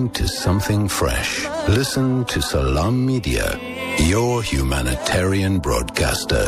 time to something fresh. Listen to Salam Media, your humanitarian broadcaster.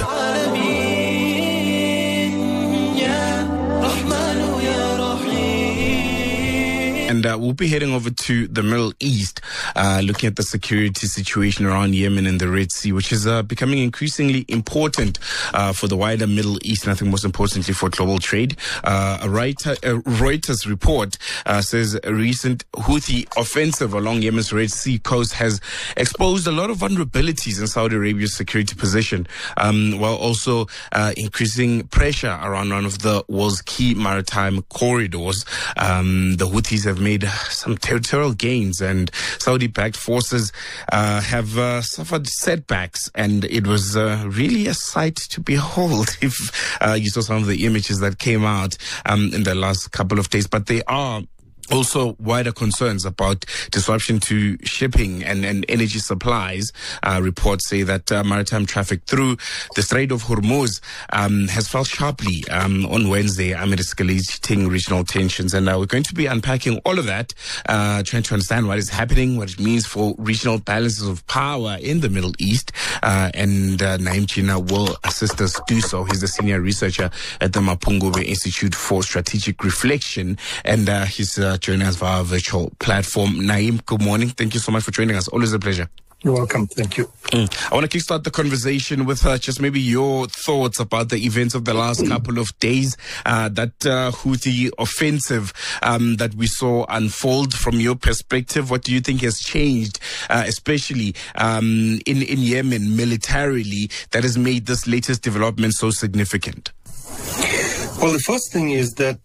And we'll be heading over to the Middle East, looking at the security situation around Yemen and the Red Sea, which is becoming increasingly important for the wider Middle East, and I think most importantly for global trade. A Reuters report says a recent Houthi offensive along Yemen's Red Sea coast has exposed a lot of vulnerabilities in Saudi Arabia's security position, while also increasing pressure around one of the world's key maritime corridors. The Houthis have made some territorial gains, and Saudi-backed forces have suffered setbacks, and it was really a sight to behold if you saw some of the images that came out in the last couple of days. But they are also wider concerns about disruption to shipping and energy supplies. Reports say that maritime traffic through the Strait of Hormuz has fell sharply on Wednesday amid escalating regional tensions. And we're going to be unpacking all of that, trying to understand what is happening, what it means for regional balances of power in the Middle East. And Naim China will assist us do so. He's a senior researcher at the Mapungubwe Institute for Strategic Reflection, and he's joining us via our virtual platform. Naim, good morning. Thank you so much for joining us. Always a pleasure. You're welcome. Thank you. I want to kickstart the conversation with just maybe your thoughts about the events of the last couple of days, that Houthi offensive that we saw unfold. From your perspective, what do you think has changed, especially in Yemen militarily, that has made this latest development so significant? Well, the first thing is that,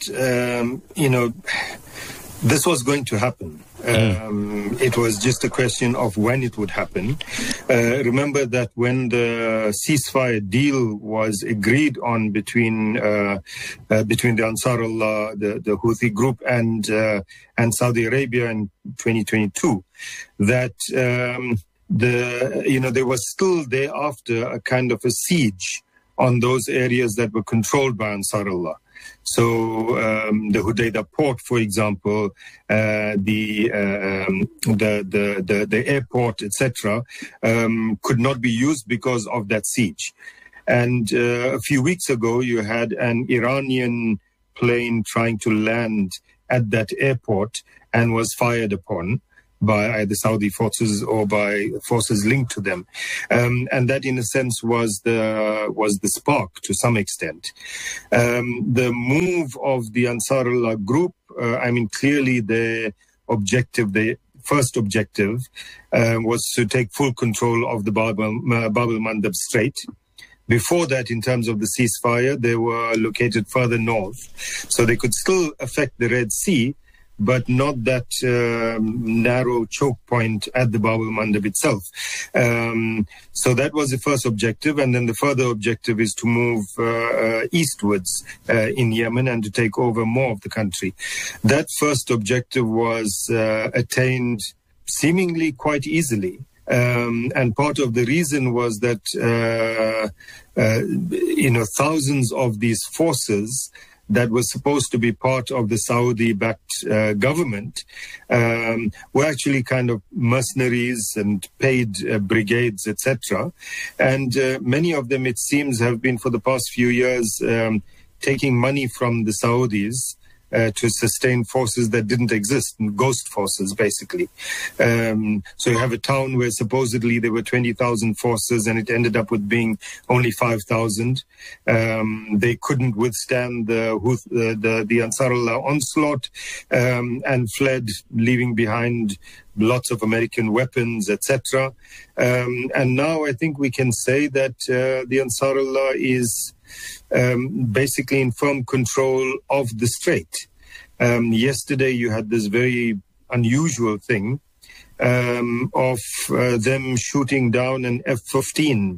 this was going to happen. It was just a question of when it would happen. Remember that when the ceasefire deal was agreed on between the Ansarullah, the Houthi group, and Saudi Arabia in 2022, that there was still thereafter a kind of a siege on those areas that were controlled by Ansarullah. So the Hudaydah port, for example, the airport, etc., could not be used because of that siege. And a few weeks ago, you had an Iranian plane trying to land at that airport and was fired upon by either Saudi forces or by forces linked to them, and that, in a sense, was the spark to some extent. The move of the Ansarullah group, clearly the first objective, was to take full control of the Bab el-Mandab Strait. Before that, in terms of the ceasefire, they were located further north, so they could still affect the Red Sea, but not that narrow choke point at the Bab el-Mandab itself. So that was the first objective, and then the further objective is to move eastwards in Yemen and to take over more of the country. That first objective was attained seemingly quite easily. And part of the reason was that, thousands of these forces that was supposed to be part of the Saudi-backed government were actually kind of mercenaries and paid brigades, etc. And many of them, it seems, have been for the past few years taking money from the Saudis to sustain forces that didn't exist, ghost forces, basically. So you have a town where supposedly there were 20,000 forces and it ended up with being only 5,000. They couldn't withstand the Ansarullah onslaught and fled, leaving behind lots of American weapons, etc. And now I think we can say that the Ansarullah is basically in firm control of the strait. Yesterday you had this very unusual thing of them shooting down an F-15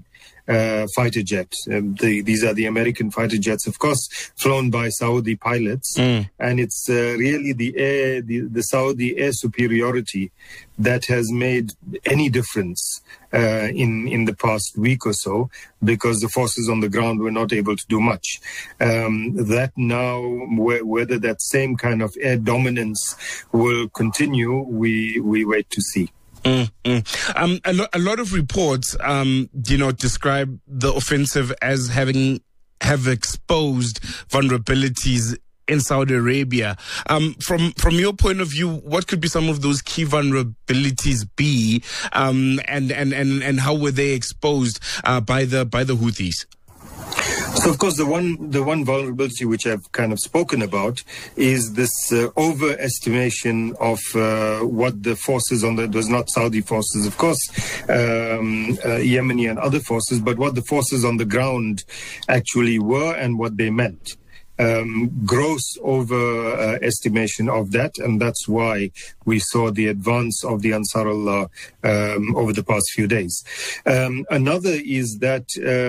fighter jet. These are the American fighter jets, of course, flown by Saudi pilots. And it's really the Saudi air superiority that has made any difference in the past week or so, because the forces on the ground were not able to do much. That now, whether that same kind of air dominance will continue, we wait to see. A lot of reports, describe the offensive as have exposed vulnerabilities in Saudi Arabia. From your point of view, what could be some of those key vulnerabilities be, and how were they exposed by the Houthis? So, of course, the one vulnerability which I've kind of spoken about is this overestimation of what the forces it was not Saudi forces, of course, Yemeni and other forces, but what the forces on the ground actually were and what they meant. Gross overestimation of that, and that's why we saw the advance of the Ansarullah over the past few days. Another is that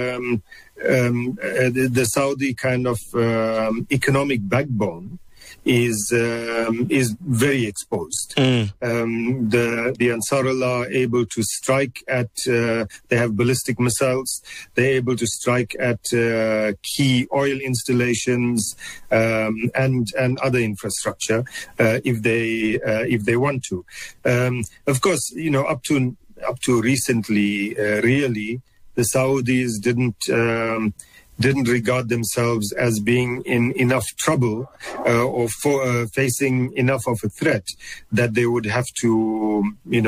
the Saudi kind of economic backbone is very exposed. The Ansarullah are able to strike at, they have ballistic missiles, they're able to strike at key oil installations and other infrastructure if they want to. Of course, up to recently, really, the Saudis didn't regard themselves as being in enough trouble or facing enough of a threat that they would have to,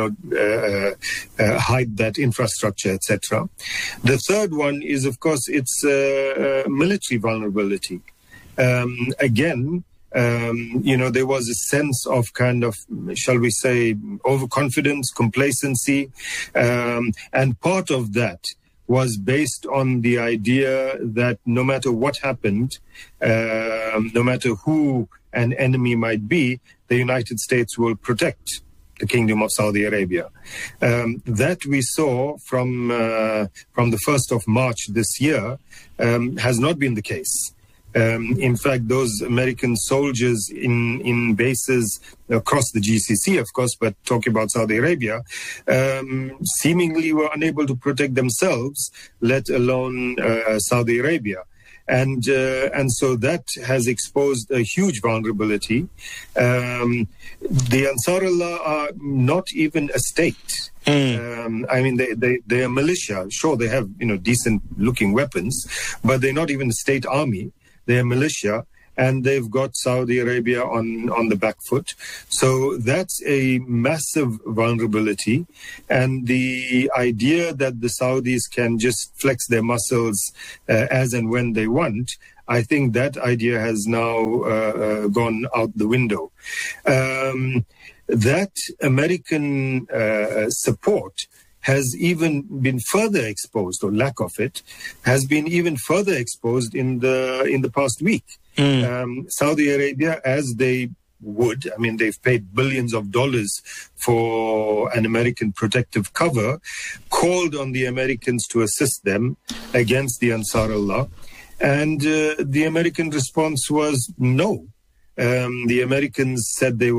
hide that infrastructure, etc. The third one is, of course, it's military vulnerability. Again, there was a sense of kind of, shall we say, overconfidence, complacency, and part of that was based on the idea that no matter what happened, no matter who an enemy might be, the United States will protect the Kingdom of Saudi Arabia. That we saw from the 1st of March this year has not been the case. In fact, those American soldiers in bases across the GCC, of course, but talking about Saudi Arabia, seemingly were unable to protect themselves, let alone Saudi Arabia. And so that has exposed a huge vulnerability. The Ansarullah are not even a state. They are militia. Sure, they have decent looking weapons, but they're not even a state army. They're militia, and they've got Saudi Arabia on the back foot. So that's a massive vulnerability. And the idea that the Saudis can just flex their muscles as and when they want, I think that idea has now gone out the window. That American support has even been further exposed, or lack of it, has been even further exposed in the past week. Saudi Arabia, as they would, they've paid billions of dollars for an American protective cover, called on the Americans to assist them against the Ansarullah, and the American response was no. The Americans said they